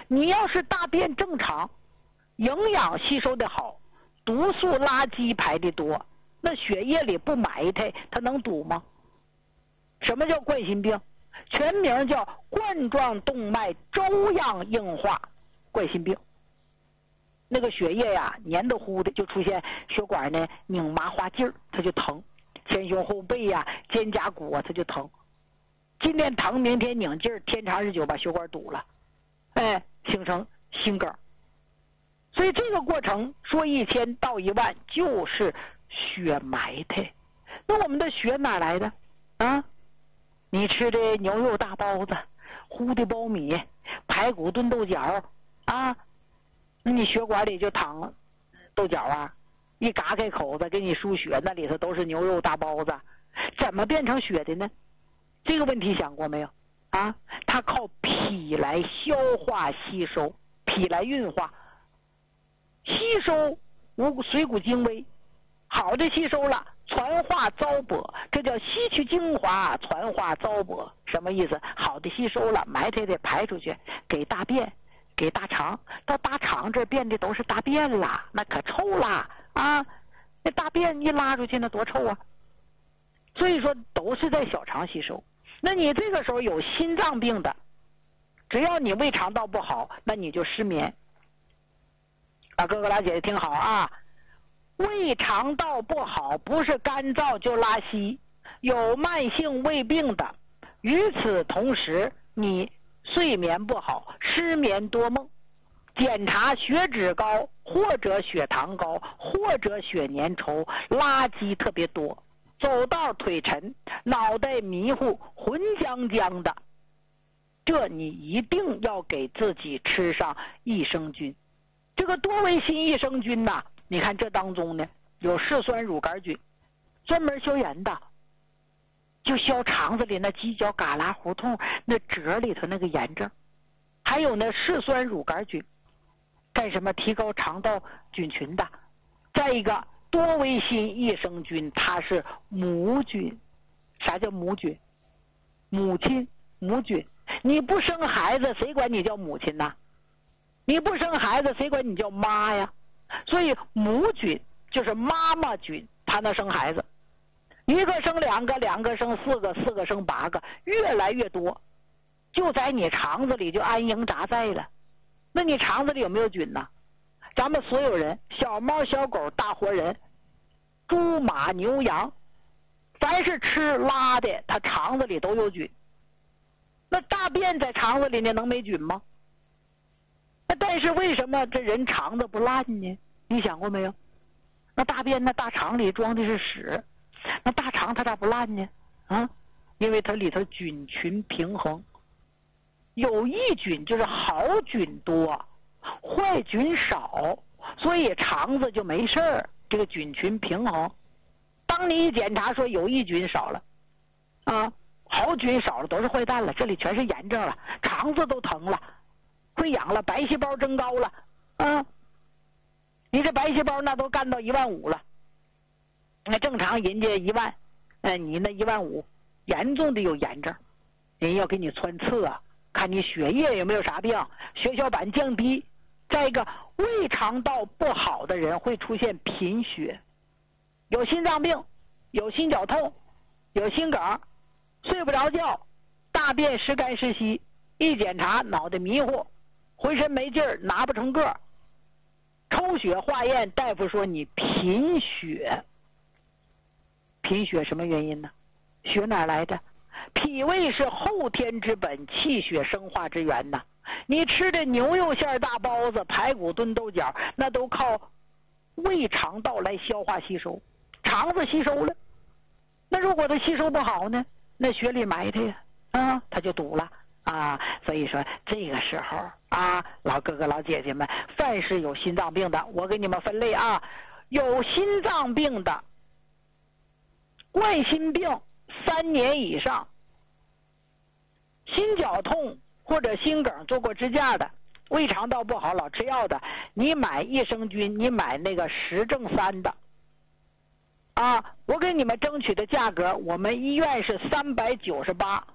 你要是大便正常，营养吸收的好，毒素垃圾排的多，那血液里不埋汰，它能堵吗？什么叫冠心病？全名叫冠状动脉粥样硬化冠心病。那个血液呀黏得糊的，就出现血管呢拧麻花劲儿，它就疼。前胸后背呀、肩胛骨啊，它就疼。今天疼，明天拧劲儿，天长日久把血管堵了，形成心梗。所以这个过程说1000到10000，就是血埋汰。那我们的血哪来的啊？你吃的牛肉大包子、烀的苞米、排骨炖豆角啊，那你血管里就淌豆角啊，一嘎开口子给你输血，那里头都是牛肉大包子，怎么变成血的呢？这个问题想过没有啊？它靠脾来消化吸收，脾来运化，吸收水谷精微，好的吸收了，传化糟粕，这叫吸取精华，传化糟粕。什么意思？好的吸收了，埋汰的排出去，给大便，给大肠，到大肠这变的都是大便啦，那可臭啦啊！那大便一拉出去，那多臭啊！所以说都是在小肠吸收。那你这个时候有心脏病的，只要你胃肠道不好，那你就失眠啊！哥哥老姐姐听好啊！胃肠道不好不是干燥就拉稀，有慢性胃病的，与此同时你睡眠不好，失眠多梦，检查血脂高或者血糖高或者血粘稠，垃圾特别多，走道腿沉，脑袋迷糊，浑浆浆的，这你一定要给自己吃上益生菌。这个多维新益生菌呐，你看这当中呢有嗜酸乳杆菌，专门消炎的，就消肠子里那犄角旮旯胡同那褶里头那个炎症。还有呢嗜酸乳杆菌，干什么？提高肠道菌群的。再一个多维新益生菌，它是母菌。啥叫母菌？母亲，母菌。你不生孩子，谁管你叫母亲呢？你不生孩子，谁管你叫妈呀？所以母菌就是妈妈菌，它能生孩子，一个生2个，2个生4个，4个生8个，越来越多，就在你肠子里就安营扎寨了。那你肠子里有没有菌呢？咱们所有人，小猫小狗大活人，猪马牛羊，凡是吃拉的，它肠子里都有菌。那大便在肠子里呢，能没菌吗？那但是为什么这人肠子不烂呢？你想过没有？那大便那大肠里装的是屎，那大肠它咋不烂呢？啊，因为它里头菌群平衡，有益菌就是好菌多，坏菌少，所以肠子就没事儿，这个菌群平衡。当你一检查说有益菌少了啊，好菌少了，都是坏蛋了，这里全是炎症了，肠子都疼了，溃疡了，白细胞增高了啊！你这白细胞那都干到15000了，那正常人家10000，你那15000，严重的有炎症，人要给你穿刺啊，看你血液有没有啥病，血小板降低。再一个，胃肠道不好的人会出现贫血，有心脏病，有心绞痛，有心梗，睡不着觉，大便时干时稀，一检查脑袋迷糊，浑身没劲儿，拿不成个儿，抽血化验，大夫说你贫血。贫血什么原因呢？血哪来的？脾胃是后天之本，气血生化之源呐。你吃的牛肉馅大包子、排骨炖豆角，那都靠胃肠道来消化吸收，肠子吸收了。那如果它吸收不好呢？那血里埋汰呀，啊，它就堵了啊。所以说这个时候啊，老哥哥老姐姐们，凡是有心脏病的，我给你们分类啊，有心脏病的，冠心病3年以上，心绞痛或者心梗做过支架的，胃肠道不好老吃药的，你买益生菌，你买那个10正3的啊，我给你们争取的价格，我们医院是398，